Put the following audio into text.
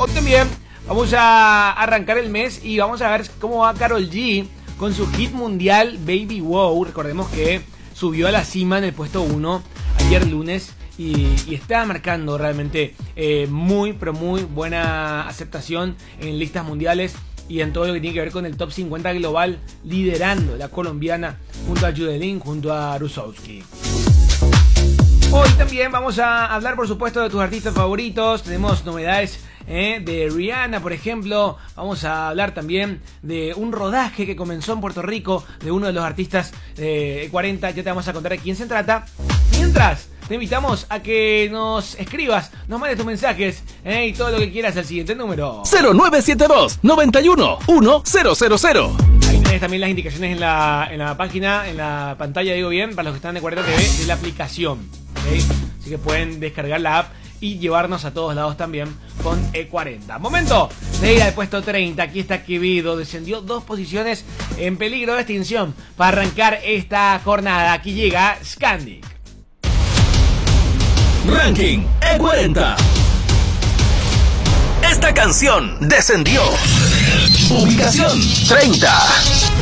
Hoy también vamos a arrancar el mes y vamos a ver cómo va Karol G con su hit mundial Baby Wow. Recordemos que subió a la cima en el puesto 1 ayer lunes y está marcando realmente muy buena aceptación en listas mundiales y en todo lo que tiene que ver con el top 50 global, liderando la colombiana junto a Yudelin, junto a Rusowski. Hoy también vamos a hablar, por supuesto, de tus artistas favoritos. Tenemos novedades de Rihanna, por ejemplo. Vamos a hablar también de un rodaje que comenzó en Puerto Rico de uno de los artistas de 40. Ya te vamos a contar de quién se trata. Mientras, te invitamos a que nos escribas, nos mandes tus mensajes y todo lo que quieras al siguiente número 0972 91 1000. Ahí tenés también las indicaciones en la página, en la pantalla, digo bien, para los que están de 40 TV, de la aplicación. ¿Okay? Así que pueden descargar la app y llevarnos a todos lados también con E40. Momento de ir al puesto 30. Aquí está Quevedo. Descendió 2 posiciones en peligro de extinción para arrancar esta jornada. Aquí llega Scandic. Ranking E40. Esta canción descendió. Ubicación 30.